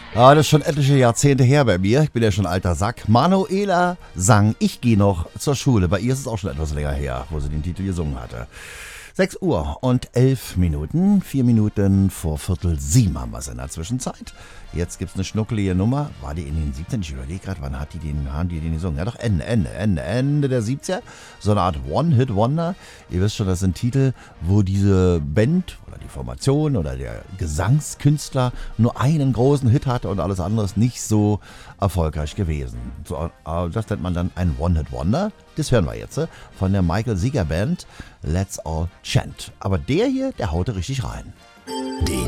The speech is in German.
Ja, das ist schon etliche Jahrzehnte her bei mir. Ich bin ja schon alter Sack. Manuela sang Ich gehe noch zur Schule. Bei ihr ist es auch schon etwas länger her, wo sie den Titel gesungen hatte. 6 Uhr und 11 Minuten. 4 Minuten vor Viertel 7 haben wir es in der Zwischenzeit. Jetzt gibt es eine schnuckelige Nummer. War die in den 17? Ich überlege gerade, wann haben die den gesungen? Ja doch, Ende der 70er. So eine Art One-Hit-Wonder. Ihr wisst schon, das sind Titel, wo diese Band oder die Formation oder der Gesangskünstler nur einen großen Hit hatte und alles andere ist nicht so erfolgreich gewesen. So, das nennt man dann ein One-Hit-Wonder. Das hören wir jetzt von der Michael Seeger Band Let's All Chant. Aber der hier, der haute richtig rein. Die